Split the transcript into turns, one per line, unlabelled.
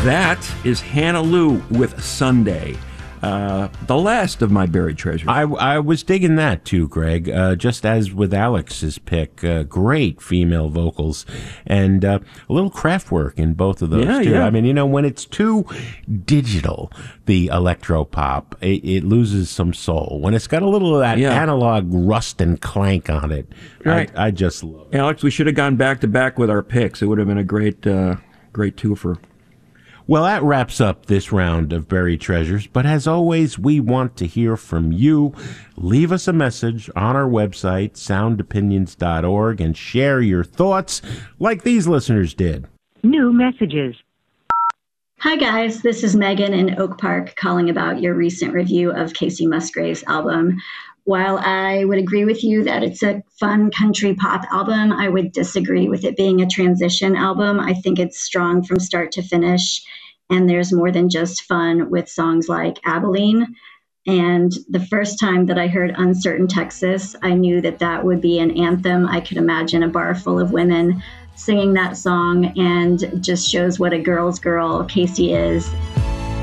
That is Hannah Lou with Sunday. The last of my buried treasures.
I was digging that too, Greg. Just as with Alex's pick, great female vocals and a little craft work in both of those too.
Yeah.
I mean, when it's too digital, the electro pop, it loses some soul. When it's got a little of that analog rust and clank on it, right. I just love it.
Alex, we should have gone back to back with our picks. It would have been a great twofer.
Well, that wraps up this round of Buried Treasures, but as always, we want to hear from you. Leave us a message on our website, soundopinions.org, and share your thoughts like these listeners did.
New messages.
Hi guys, this is Megan in Oak Park calling about your recent review of Kacey Musgrave's album. While I would agree with you that it's a fun country pop album, I would disagree with it being a transition album. I think it's strong from start to finish, and there's more than just fun with songs like Abilene. And the first time that I heard Uncertain Texas, I knew that that would be an anthem. I could imagine a bar full of women singing that song, and just shows what a girl's girl Kacey is.